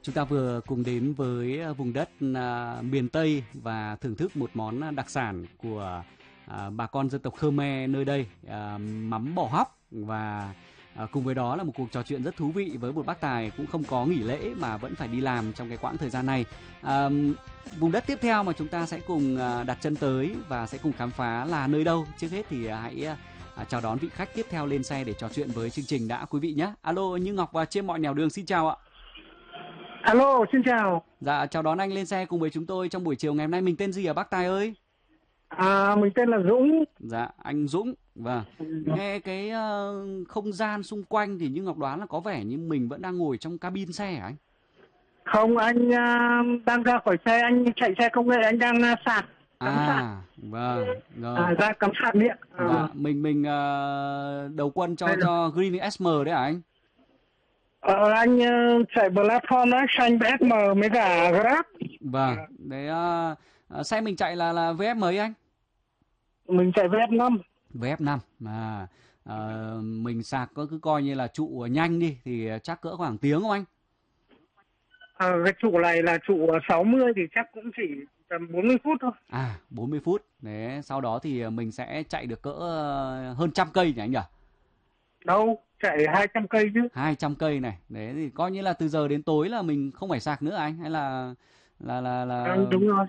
Chúng ta vừa cùng đến với vùng đất miền Tây và thưởng thức một món đặc sản của bà con dân tộc Khmer nơi đây, mắm bò hóc, và cùng với đó là một cuộc trò chuyện rất thú vị với một bác tài cũng không có nghỉ lễ mà vẫn phải đi làm trong cái quãng thời gian này. Vùng đất tiếp theo mà chúng ta sẽ cùng đặt chân tới và sẽ cùng khám phá là nơi đâu. Trước hết thì hãy chào đón vị khách tiếp theo lên xe để trò chuyện với chương trình đã, quý vị nhé. Alo, Như Ngọc và Trên Mọi Nẻo Đường xin chào ạ. Alo, xin chào. Dạ, chào đón anh lên xe cùng với chúng tôi trong buổi chiều ngày hôm nay. Mình tên gì hả bác Tài ơi? Mình tên là Dũng. Dạ, anh Dũng. Vâng. Nghe cái không gian xung quanh thì Như Ngọc đoán là có vẻ như mình vẫn đang ngồi trong cabin xe hả anh? Không, anh đang ra khỏi xe, anh chạy xe công nghệ, anh đang sạc. Cắm sạc. Vâng. Rồi. Ra cắm sạc điện. Dạ, mình đầu quân cho Green SM đấy hả anh? Anh chạy platform đấy, xanh BSM với cả Grab. Vâng, đấy xe mình chạy là VF mấy anh? Mình chạy VF5. VF5 mà mình sạc cứ coi như là trụ nhanh đi thì chắc cỡ khoảng tiếng không anh? Cái trụ này là trụ 60 thì chắc cũng chỉ tầm 40 phút thôi. 40 phút. Đấy, sau đó thì mình sẽ chạy được cỡ hơn 100 cây nhỉ anh nhỉ? Đâu, chạy 200 cây chứ. 200 cây này. Đấy thì coi như là từ giờ đến tối là mình không phải sạc nữa anh, hay là đúng rồi.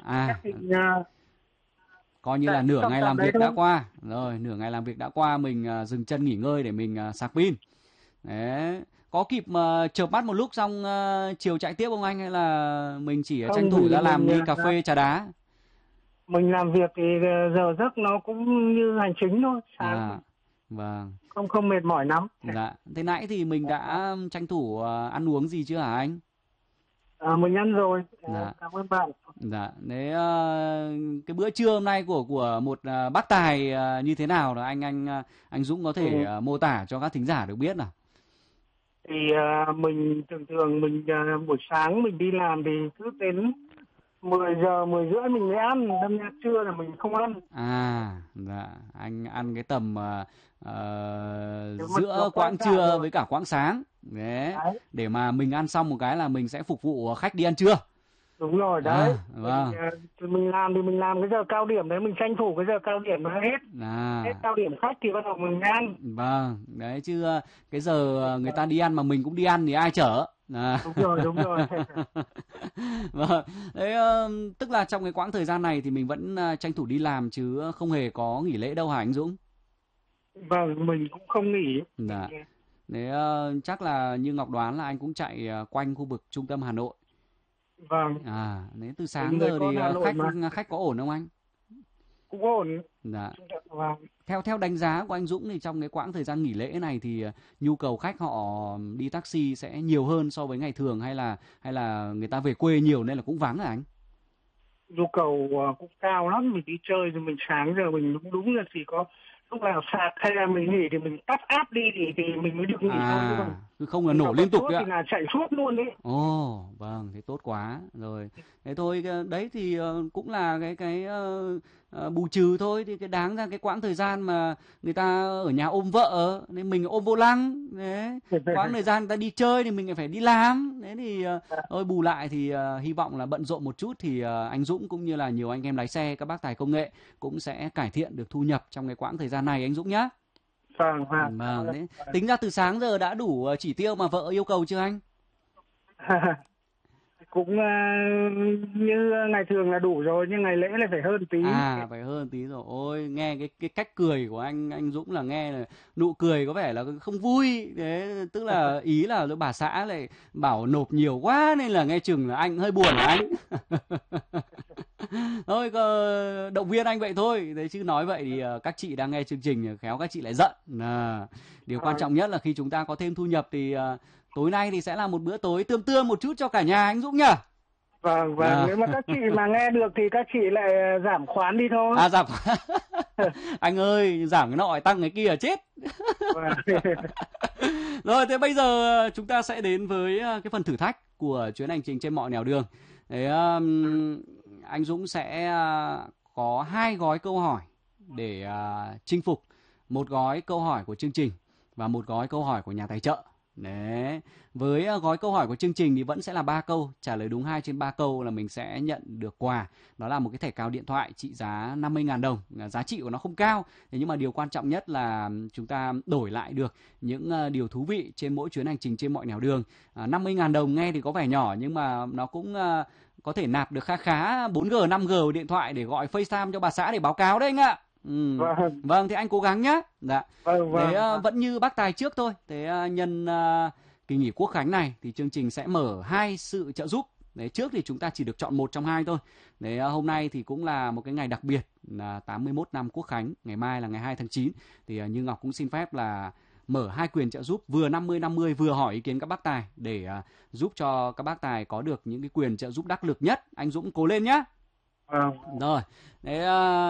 Coi như là nửa ngày làm việc đã qua. Rồi, nửa ngày làm việc đã qua, mình dừng chân nghỉ ngơi để mình sạc pin. Đấy, có kịp mà chợp mắt một lúc xong chiều chạy tiếp không anh, hay là mình chỉ tranh thủ ra làm đi cà phê trà đá? Mình làm việc thì giờ giấc nó cũng như hành chính thôi. Vâng. Không mệt mỏi lắm. Dạ. Thế nãy thì mình đã tranh thủ ăn uống gì chưa hả anh? Mình ăn rồi. Dạ. Cảm ơn bạn. Dạ. Đấy, cái bữa trưa hôm nay của một bác tài như thế nào là anh Dũng có thể mô tả cho các thính giả được biết nào? Thì mình thường mình buổi sáng mình đi làm thì cứ đến 10 giờ 10 rưỡi mình mới ăn, đâm ra trưa là mình không ăn. Dạ, anh ăn cái tầm giữa quãng trưa với cả quãng sáng. Đấy, để mà mình ăn xong một cái là mình sẽ phục vụ khách đi ăn trưa. Đúng rồi, đấy. Vâng. Mình làm thì mình làm cái giờ cao điểm đấy, mình tranh thủ cái giờ cao điểm nó hết. Hết cao điểm khách thì bắt đầu mình ăn. Vâng, đấy chứ cái giờ người ta đi ăn mà mình cũng đi ăn thì ai chở. Đúng rồi. Vâng, đấy, tức là trong cái quãng thời gian này thì mình vẫn tranh thủ đi làm chứ không hề có nghỉ lễ đâu hả anh Dũng? Vâng, mình cũng không nghỉ. Dạ. Đấy, chắc là như Ngọc đoán là anh cũng chạy quanh khu vực trung tâm Hà Nội. Vâng. Đấy, từ sáng giờ thì khách có ổn không anh? Cũng ổn. Dạ. Vâng. Theo đánh giá của anh Dũng thì trong cái quãng thời gian nghỉ lễ này thì nhu cầu khách họ đi taxi sẽ nhiều hơn so với ngày thường, hay là người ta về quê nhiều nên là cũng vắng hả anh? Nhu cầu cũng cao lắm, mình đi chơi thì mình sáng giờ mình đúng là chỉ có lúc nào sạc hay là mình nghỉ thì mình tắt app đi thì mình mới được nghỉ thôi. Chứ không là nổ liên tục đấy ạ. Thì là chạy suốt luôn đấy. Vâng, thế tốt quá rồi. Thế thôi, đấy thì cũng là cái bù trừ thôi, thì cái đáng ra cái quãng thời gian mà người ta ở nhà ôm vợ nên mình ôm vô lăng. Đấy, quãng thời gian người ta đi chơi thì mình phải đi làm. Đấy thì thôi bù lại thì hy vọng là bận rộn một chút thì anh Dũng cũng như là nhiều anh em lái xe, các bác tài công nghệ cũng sẽ cải thiện được thu nhập trong cái quãng thời gian này anh Dũng nhá. Vâng. Đấy. Tính ra từ sáng giờ đã đủ chỉ tiêu mà vợ yêu cầu chưa anh? Cũng như ngày thường là đủ rồi, nhưng ngày lễ là phải hơn tí. Phải hơn tí rồi. Ôi, nghe cái cách cười của anh Dũng là nghe là nụ cười có vẻ là không vui. Thế tức là ý là bà xã lại bảo nộp nhiều quá nên là nghe chừng là anh hơi buồn hả anh? Thôi động viên anh vậy thôi. Thế chứ nói vậy thì các chị đang nghe chương trình khéo các chị lại giận. Điều quan trọng nhất là khi chúng ta có thêm thu nhập thì tối nay thì sẽ là một bữa tối tươm tươm một chút cho cả nhà anh Dũng nhỉ? Vâng. Nếu mà các chị mà nghe được thì các chị lại giảm khoán đi thôi. Giảm khoán. Anh ơi, giảm cái nọ tăng cái kia chết. Rồi, thế bây giờ chúng ta sẽ đến với cái phần thử thách của chuyến hành trình trên mọi nẻo đường. Thế anh Dũng sẽ có 2 gói câu hỏi để chinh phục. Một gói câu hỏi của chương trình và một gói câu hỏi của nhà tài trợ. Đấy. Với gói câu hỏi của chương trình thì vẫn sẽ là 3 câu, trả lời đúng 2 trên 3 câu là mình sẽ nhận được quà. Đó là một cái thẻ cào điện thoại trị giá 50.000 đồng. Giá trị của nó không cao, thế nhưng mà điều quan trọng nhất là chúng ta đổi lại được những điều thú vị trên mỗi chuyến hành trình trên mọi nẻo đường. 50.000 đồng nghe thì có vẻ nhỏ nhưng mà nó cũng có thể nạp được khá khá 4G, 5G điện thoại để gọi FaceTime cho bà xã để báo cáo đấy anh ạ. Vâng, thì anh cố gắng nhá. Dạ. Thế vẫn như bác Tài trước thôi. Thế nhân kỳ nghỉ Quốc khánh này thì chương trình sẽ mở 2 sự trợ giúp. Đấy, trước thì chúng ta chỉ được chọn một trong 2 thôi. Đấy, hôm nay thì cũng là một cái ngày đặc biệt là 81 năm Quốc khánh, ngày mai là ngày 2 tháng 9 thì Như Ngọc cũng xin phép là mở 2 quyền trợ giúp, vừa 50-50 vừa hỏi ý kiến các bác tài để giúp cho các bác tài có được những cái quyền trợ giúp đắc lực nhất. Anh Dũng cố lên nhá. Rồi. Đấy,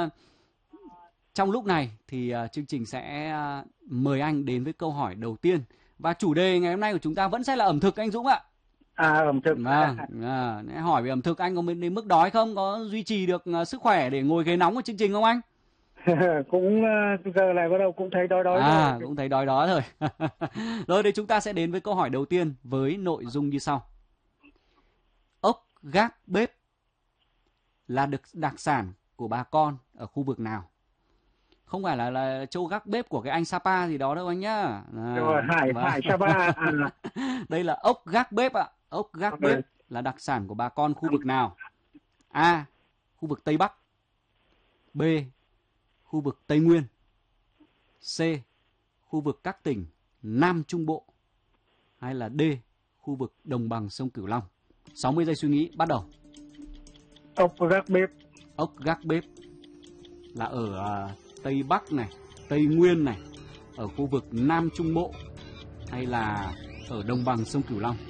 trong lúc này thì chương trình sẽ mời anh đến với câu hỏi đầu tiên. Và chủ đề ngày hôm nay của chúng ta vẫn sẽ là ẩm thực anh Dũng ạ. Ẩm thực. Hỏi về ẩm thực, anh có đến mức đói không? Có duy trì được sức khỏe để ngồi ghế nóng của chương trình không anh? Cũng giờ này bắt đầu cũng thấy đói rồi. Cũng thấy đói rồi. Rồi thì chúng ta sẽ đến với câu hỏi đầu tiên với nội dung như sau. Ốc gác bếp là đặc sản của bà con ở khu vực nào? Không phải là châu gác bếp của cái anh Sapa gì đó đâu anh nhá. Rồi, Hải Sapa. Đây là ốc gác bếp ạ. Ốc gác bếp là đặc sản của bà con khu vực nào? A. Khu vực Tây Bắc. B. Khu vực Tây Nguyên. C. Khu vực các tỉnh Nam Trung Bộ. Hay là D. Khu vực đồng bằng sông Cửu Long. 60 giây suy nghĩ, bắt đầu. Ốc gác bếp. Ốc gác bếp là ở Tây Bắc này, Tây Nguyên này, ở khu vực Nam Trung Bộ hay là ở đồng bằng sông Cửu Long?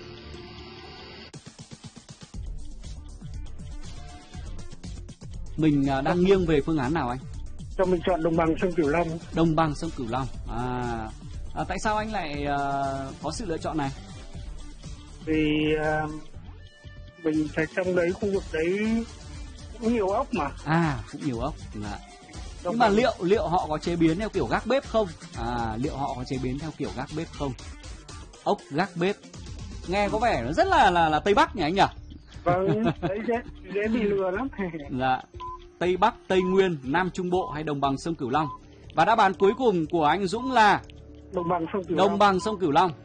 Mình đang nghiêng về phương án nào anh? Cho mình chọn đồng bằng sông Cửu Long. Đồng bằng sông Cửu Long. Tại sao anh lại có sự lựa chọn này? Vì mình thấy trong đấy, khu vực đấy cũng nhiều ốc mà. Cũng nhiều ốc. Nhưng mà liệu họ có chế biến theo kiểu gác bếp không? Liệu họ có chế biến theo kiểu gác bếp không? Ốc gác bếp nghe có vẻ nó rất là Tây Bắc nhỉ anh nhỉ? Vâng, đấy dễ bị lừa lắm. Dạ. Tây Bắc, Tây Nguyên, Nam Trung Bộ hay đồng bằng sông Cửu Long? Và đáp án cuối cùng của anh Dũng là đồng bằng sông Cửu Long. Đồng bằng sông Cửu Long.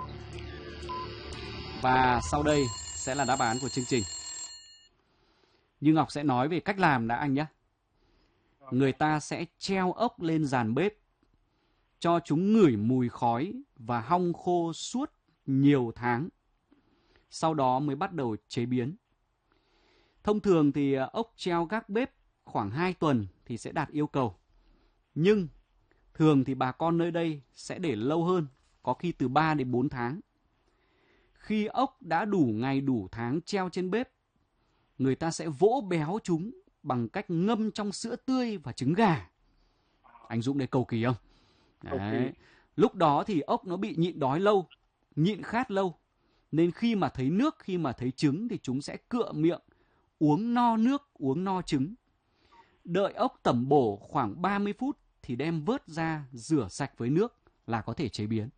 Và sau đây sẽ là đáp án của chương trình. Như Ngọc sẽ nói về cách làm đã anh nhé. Người ta sẽ treo ốc lên giàn bếp, cho chúng ngửi mùi khói và hong khô suốt nhiều tháng. Sau đó mới bắt đầu chế biến. Thông thường thì ốc treo gác bếp khoảng 2 tuần thì sẽ đạt yêu cầu. Nhưng thường thì bà con nơi đây sẽ để lâu hơn, có khi từ 3 đến 4 tháng. Khi ốc đã đủ ngày đủ tháng treo trên bếp, người ta sẽ vỗ béo chúng bằng cách ngâm trong sữa tươi và trứng gà. Anh Dũng đấy cầu kỳ không? Đấy. Lúc đó thì ốc nó bị nhịn đói lâu, nhịn khát lâu. Nên khi mà thấy nước, khi mà thấy trứng thì chúng sẽ cựa miệng, uống no nước, uống no trứng. Đợi ốc tẩm bổ khoảng 30 phút thì đem vớt ra rửa sạch với nước là có thể chế biến.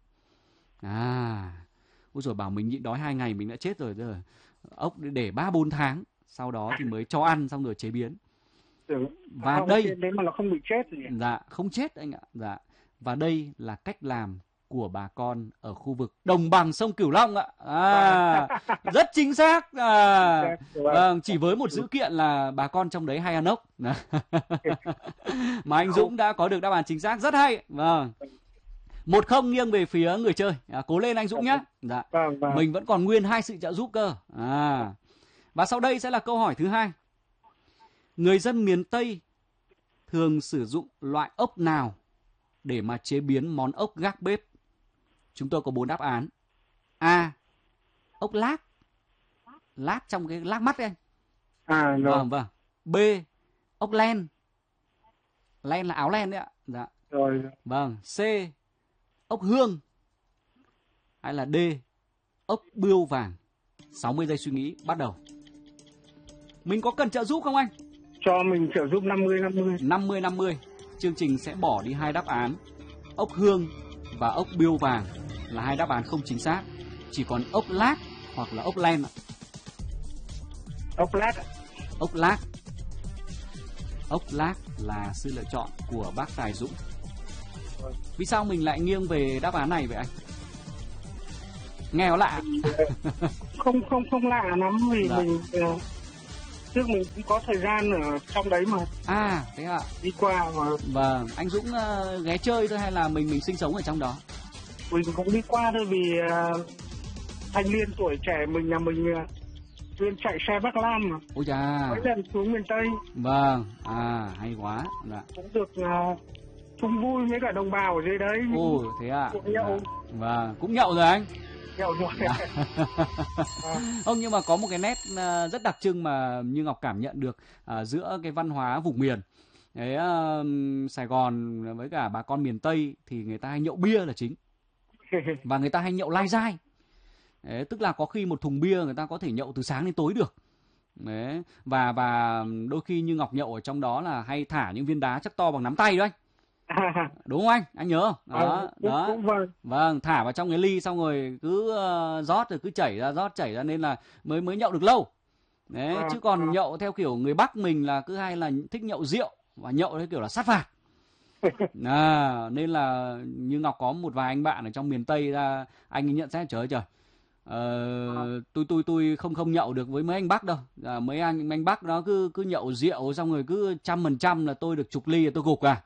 Ôi rồi bảo mình nhịn đói 2 ngày mình đã chết rồi. Ốc để 3-4 tháng, sau đó thì mới cho ăn xong rồi chế biến. Và đây mà nó không bị chết gì. Dạ, không chết anh ạ. Dạ. Và đây là cách làm của bà con ở khu vực đồng bằng sông Cửu Long ạ. Rất chính xác. Chỉ với một dữ kiện là bà con trong đấy hay ăn ốc. Mà anh Dũng đã có được đáp án chính xác, rất hay. Vâng. 1-0 nghiêng về phía người chơi. Cố lên anh Dũng nhé. Dạ. Mình vẫn còn nguyên 2 sự trợ giúp cơ. Và sau đây sẽ là câu hỏi thứ 2. Người dân miền Tây thường sử dụng loại ốc nào để mà chế biến món ốc gác bếp? Chúng tôi có 4 đáp án. A. Ốc lác. Lác trong cái lác mắt ấy anh. Vâng. B. Ốc len. Len là áo len đấy ạ. Dạ. Rồi. Vâng. C. Ốc hương. Hay là D. Ốc bươu vàng. 60 giây suy nghĩ, bắt đầu. Mình có cần trợ giúp không anh? Cho mình trợ giúp 50-50. 50-50. Chương trình sẽ bỏ đi 2 đáp án, ốc hương và ốc bươu vàng. là hai đáp án không chính xác. Chỉ còn ốc lác hoặc là ốc len ạ. Ốc lát ạ. Ốc lác. Ốc lác là sự lựa chọn của bác Tài Dũng. Vì sao mình lại nghiêng về đáp án này vậy anh? Nghe nó lạ. Không lạ lắm vì Dạ. mình trước mình cũng có thời gian ở trong đấy mà À, thế ạ. đi qua mà Vâng, anh Dũng ghé chơi thôi hay là mình sinh sống ở trong đó? mình cũng đi qua thôi vì thanh niên tuổi trẻ mình là mình chuyên chạy xe Bắc Lam mà Ôi chà. mấy lần xuống miền Tây Vâng, hay quá. Dạ. cũng được chung vui với cả đồng bào ở dưới đấy. Ồ, thế ạ. Cũng nhậu. Dạ. Vâng, cũng nhậu rồi anh. Nhậu rồi. Không, nhưng mà có một cái nét rất đặc trưng mà Như Ngọc cảm nhận được giữa cái văn hóa vùng miền. Đấy, Sài Gòn với cả bà con miền Tây thì người ta hay nhậu bia là chính. Và người ta hay nhậu lai dai. Đấy, tức là có khi một thùng bia người ta có thể nhậu từ sáng đến tối được. Đấy, và đôi khi Như Ngọc nhậu ở trong đó là hay thả những viên đá chắc to bằng nắm tay đó anh. Đúng không anh nhớ không? Đó. Cũng vâng. Vâng, thả vào trong cái ly xong rồi cứ rót rồi cứ chảy ra nên là mới nhậu được lâu. Đấy, chứ còn nhậu theo kiểu người Bắc mình là cứ hay là thích nhậu rượu và nhậu theo kiểu là sát phạt. Nên là Như Ngọc có một vài anh bạn ở trong miền Tây ra, anh ấy nhận xét trời ơi trời. Tôi không nhậu được với mấy anh Bắc đâu. Mấy anh Bắc nó cứ nhậu rượu xong rồi cứ 100% là tôi được chục ly là tôi gục à.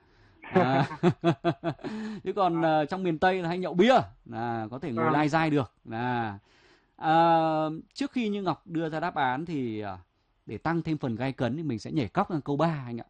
Chứ còn trong miền Tây là hay nhậu bia, có thể ngồi lai dai được. Trước khi Như Ngọc đưa ra đáp án thì để tăng thêm phần gay cấn thì mình sẽ nhảy cóc sang câu 3 anh ạ.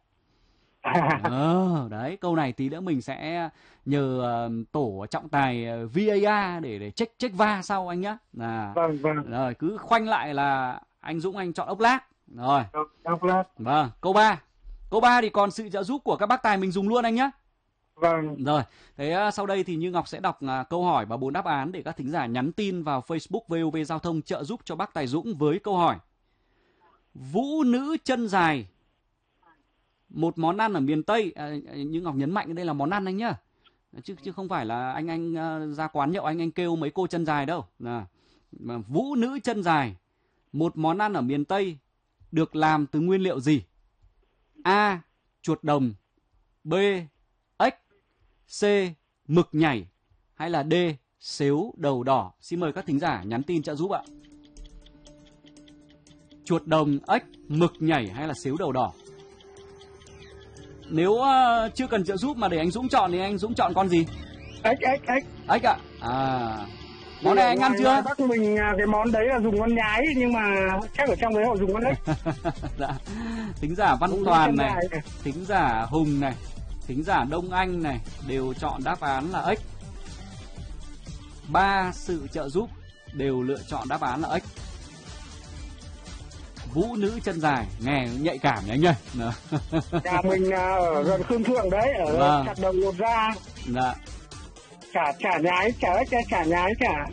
Đấy, câu này tí nữa mình sẽ nhờ tổ trọng tài VAR để check va sau anh nhá. Vâng. Rồi cứ khoanh lại là anh Dũng anh chọn ốc lác. Rồi. Ốc lát. Vâng, câu 3. Câu 3 thì còn sự trợ giúp của các bác tài mình dùng luôn anh nhá. Vâng. Rồi, thế sau đây thì Như Ngọc sẽ đọc câu hỏi và 4 đáp án để các thính giả nhắn tin vào Facebook VOV Giao thông trợ giúp cho bác Tài Dũng với câu hỏi. Vũ nữ chân dài, một món ăn ở miền Tây. Như Ngọc nhấn mạnh đây là món ăn anh nhá. Chứ không phải là anh ra quán nhậu anh kêu mấy cô chân dài đâu. Mà vũ nữ chân dài, một món ăn ở miền Tây được làm từ nguyên liệu gì? A. Chuột đồng, B. Ếch, C. Mực nhảy, hay là D. Sếu đầu đỏ? Xin mời các thính giả nhắn tin trợ giúp ạ. Chuột đồng, ếch, mực nhảy hay là sếu đầu đỏ? Nếu chưa cần trợ giúp mà để anh Dũng chọn thì anh Dũng chọn con gì? Ếch. Ếch ạ. Món này anh ăn chưa? Bắc mình cái món đấy là dùng con nhái nhưng mà chắc ở trong đấy họ dùng con ếch. Dạ. Thính giả Văn Toàn này, thính giả Hùng này, thính giả Đông Anh này đều chọn đáp án là ếch. 3 sự trợ giúp đều lựa chọn đáp án là ếch. Vũ nữ chân dài, nghe nhạy cảm nhỉ anh nhỉ? Nhà mình ở gần Khương Thượng đấy, ở chặt đầu một ra. Dạ. Chả nhái, chả nhái.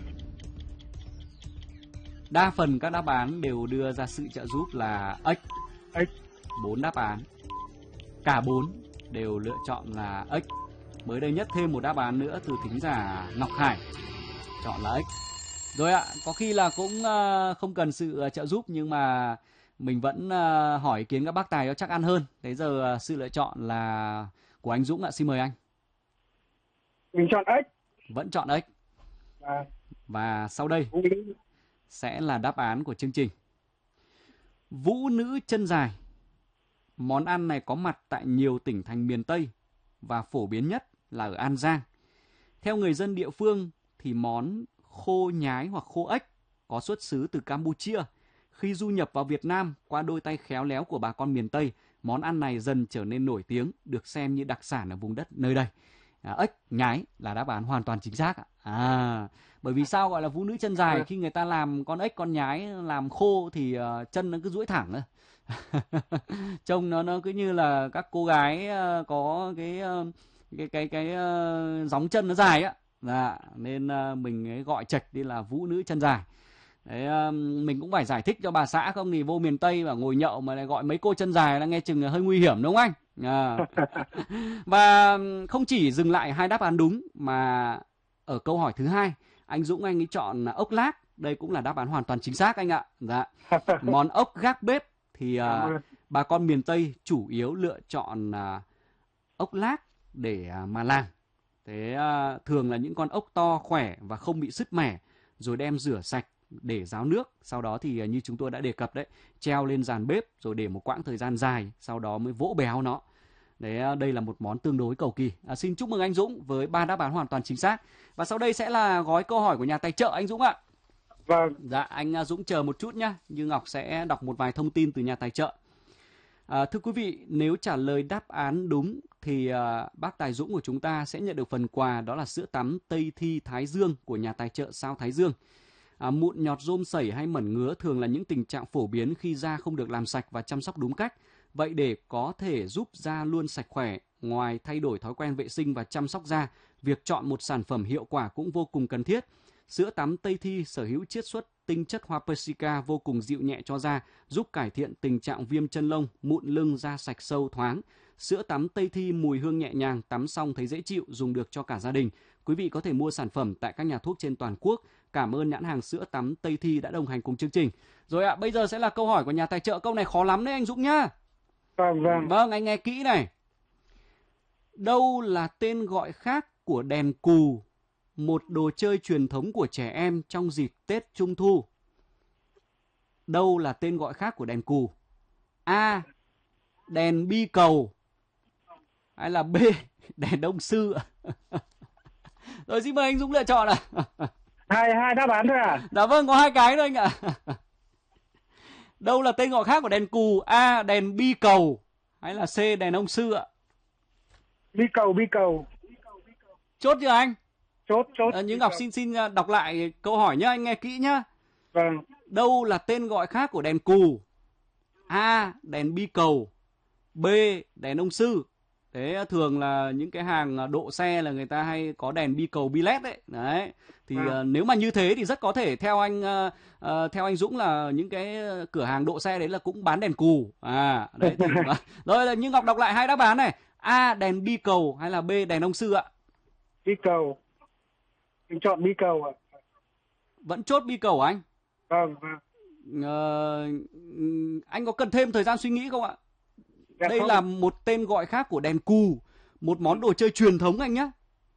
Đa phần các đáp án đều đưa ra sự trợ giúp là ếch. 4 đáp án, cả 4 đều lựa chọn là ếch. Mới đây nhất thêm một đáp án nữa từ thính giả Ngọc Hải chọn là ếch. Rồi ạ, có khi là cũng không cần sự trợ giúp nhưng mà mình vẫn hỏi ý kiến các bác tài cho chắc ăn hơn. Thế giờ sự lựa chọn là của anh Dũng ạ, xin mời anh. Mình chọn ếch. Vẫn chọn ếch. Và sau đây sẽ là đáp án của chương trình. Vũ nữ chân dài. Món ăn này có mặt tại nhiều tỉnh thành miền Tây và phổ biến nhất là ở An Giang. Theo người dân địa phương thì món khô nhái hoặc khô ếch có xuất xứ từ Campuchia. Khi du nhập vào Việt Nam qua đôi tay khéo léo của bà con miền Tây, món ăn này dần trở nên nổi tiếng, được xem như đặc sản ở vùng đất nơi đây. Ếch nhái là đáp án hoàn toàn chính xác. Bởi vì sao gọi là vũ nữ chân dài? Khi người ta làm con ếch, con nhái làm khô thì chân nó cứ duỗi thẳng nữa. Trông nó cứ như là các cô gái có cái gióng chân nó dài á. Nên mình ấy gọi chệch đi là vũ nữ chân dài. Đấy, mình cũng phải giải thích cho bà xã, không thì vô miền Tây và ngồi nhậu mà lại gọi mấy cô chân dài là nghe chừng là hơi nguy hiểm đúng không anh? Và không chỉ dừng lại 2 đáp án đúng mà ở câu hỏi thứ 2, Anh Dũng anh ấy chọn ốc lác. Đây cũng là đáp án hoàn toàn chính xác anh ạ. Dạ. Món ốc gác bếp thì bà con miền Tây chủ yếu lựa chọn ốc lác để mà làm. Thế thường là những con ốc to khỏe và không bị sứt mẻ, rồi đem rửa sạch để ráo nước. Sau đó thì như chúng tôi đã đề cập đấy, treo lên giàn bếp rồi để một quãng thời gian dài, sau đó mới vỗ béo nó. Đấy, đây là một món tương đối cầu kỳ. Xin chúc mừng anh Dũng với 3 đáp án hoàn toàn chính xác. Và sau đây sẽ là gói câu hỏi của nhà tài trợ anh Dũng ạ. Vâng. Dạ, anh Dũng chờ một chút nhé. Như Ngọc sẽ đọc một vài thông tin từ nhà tài trợ. Thưa quý vị, nếu trả lời đáp án đúng thì bác Tài Dũng của chúng ta sẽ nhận được phần quà, đó là sữa tắm Tây Thi Thái Dương của nhà tài trợ Sao Thái Dương. Mụn nhọt rôm sẩy hay mẩn ngứa thường là những tình trạng phổ biến khi da không được làm sạch và chăm sóc đúng cách. Vậy để có thể giúp da luôn sạch khỏe, ngoài thay đổi thói quen vệ sinh và chăm sóc da, việc chọn một sản phẩm hiệu quả cũng vô cùng cần thiết. Sữa tắm Tây Thi sở hữu chiết xuất tinh chất hoa persica vô cùng dịu nhẹ cho da, giúp cải thiện tình trạng viêm chân lông, mụn lưng, da sạch sâu thoáng. Sữa tắm Tây Thi mùi hương nhẹ nhàng, tắm xong thấy dễ chịu, dùng được cho cả gia đình. Quý vị có thể mua sản phẩm tại các nhà thuốc trên toàn quốc. Cảm ơn nhãn hàng sữa tắm Tây Thi đã đồng hành cùng chương trình. Rồi ạ, bây giờ sẽ là câu hỏi của nhà tài trợ. Câu này khó lắm đấy anh Dũng nhá. Vâng, anh nghe kỹ này. Đâu là tên gọi khác của đèn cù, một đồ chơi truyền thống của trẻ em trong dịp Tết Trung Thu? Đâu là tên gọi khác của đèn cù? A. Đèn bi cầu. Hay là B. Đèn ông sư? Rồi xin mời anh Dũng lựa chọn ạ. Hai đáp án thôi à? Dạ vâng, có 2 cái thôi anh ạ. Đâu là tên gọi khác của đèn cù? A. Đèn bi cầu. Hay là C. Đèn ông sư ạ? Bi cầu. Chốt chưa anh? Chốt. Nhưng Ngọc xin đọc lại câu hỏi nhá, anh nghe kỹ nhá. Vâng. Đâu là tên gọi khác của đèn cù? A. Đèn bi cầu. B. Đèn ông sư. Thế thường là những cái hàng độ xe là người ta hay có đèn bi cầu bi led đấy. Đấy. Thì nếu mà như thế thì rất có thể theo anh Dũng là những cái cửa hàng độ xe đấy là cũng bán đèn cù. Đấy thì rồi như Ngọc đọc lại 2 đáp án này. A. Đèn bi cầu hay là B. Đèn ông sư ạ? Bi cầu. Mình chọn bi cầu ạ. Vẫn chốt bi cầu anh? Vâng. Anh có cần thêm thời gian suy nghĩ không ạ? Dạ đây không. Là một tên gọi khác của đèn cù, một món đồ chơi truyền thống anh nhé.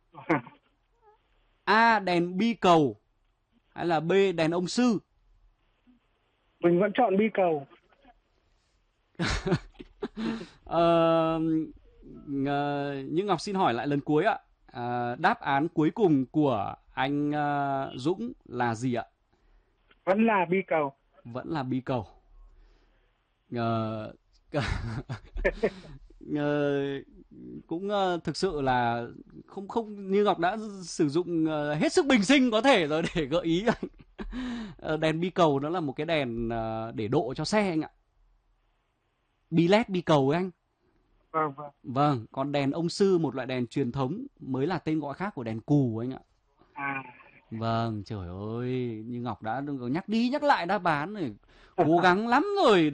A. Đèn bi cầu hay là B. Đèn ông sư? Mình vẫn chọn bi cầu. Nhưng Ngọc xin hỏi lại lần cuối ạ. Đáp án cuối cùng của anh Dũng là gì ạ? Vẫn là bi cầu. Vẫn là bi cầu. Cũng thực sự là không như Ngọc đã sử dụng hết sức bình sinh có thể rồi để gợi ý anh. Đèn bi cầu nó là một cái đèn để độ cho xe anh ạ. Bi led bi cầu ấy anh. Vâng, còn đèn ông sư, một loại đèn truyền thống, mới là tên gọi khác của đèn cù anh ạ. Vâng, trời ơi, như Ngọc đã nhắc đi nhắc lại đáp án rồi, cố gắng lắm rồi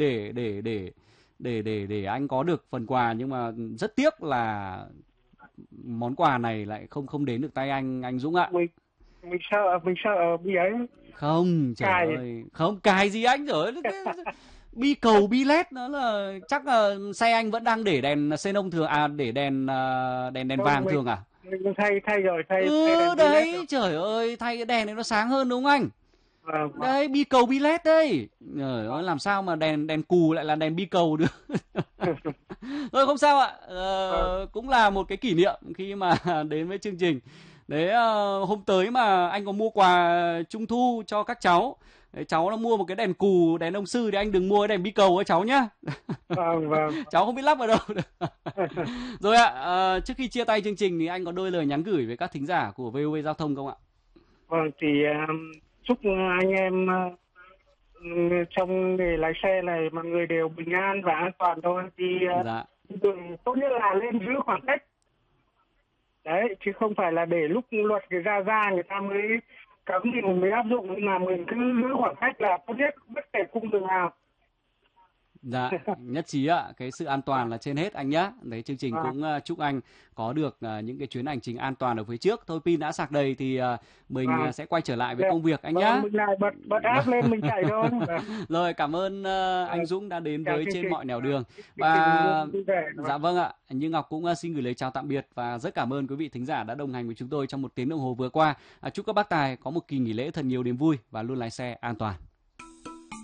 để anh có được phần quà, nhưng mà rất tiếc là món quà này lại không đến được tay anh Dũng ạ. Mình sợ bi ấy. Không, trời ơi, không cài gì anh rồi. Bi cầu bi led nó là chắc là xe anh vẫn đang để đèn xenon thường để đèn vàng thường à? Mình thay rồi. Đấy, trời ơi, thay cái đèn này nó sáng hơn đúng không anh? Đấy, bi cầu bi led đấy. Trời ơi, làm sao mà đèn cù lại là đèn bi cầu được? Thôi không sao ạ. Cũng là một cái kỷ niệm khi mà đến với chương trình. Đấy, hôm tới mà anh có mua quà Trung thu cho các cháu, đấy, cháu nó mua một cái đèn cù, đèn ông sư thì anh đừng mua cái đèn bi cầu cho cháu nhá. Vâng. Cháu không biết lắp ở đâu. Rồi ạ, trước khi chia tay chương trình thì anh có đôi lời nhắn gửi với các thính giả của VOV Giao thông không ạ? Vâng, thì chúc anh em trong nghề lái xe này mọi người đều bình an và an toàn thôi. Thì tốt nhất là lên giữ khoảng cách. Đấy, chứ không phải là để lúc luật ra người ta mới cấm thì mình mới áp dụng, nhưng mà mình cứ giữ khoảng cách là tốt nhất bất kể cung đường nào. Dạ, nhất trí ạ. Cái sự an toàn là trên hết anh nhá. Đấy, chương trình cũng chúc anh có được những cái chuyến hành trình an toàn ở phía trước. Thôi pin đã sạc đầy thì mình sẽ quay trở lại với công việc anh nhá. Mình lại bật app lên mình chạy thôi. Rồi, cảm ơn anh Dũng đã đến với Trên Mọi Nẻo Đường. Và dạ vâng ạ, Như Ngọc cũng xin gửi lời chào tạm biệt và rất cảm ơn quý vị thính giả đã đồng hành với chúng tôi trong 1 tiếng đồng hồ vừa qua. Chúc các bác tài có một kỳ nghỉ lễ thật nhiều niềm vui và luôn lái xe an toàn.